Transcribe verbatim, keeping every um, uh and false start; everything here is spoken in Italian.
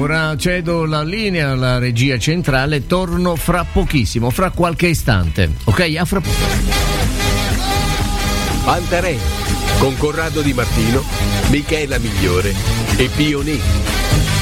Ora cedo la linea alla regia centrale, torno fra pochissimo, fra qualche istante. Ok, a fra poco. Pantarei con Corrado Di Martino, Michela Migliore e Pio Negri.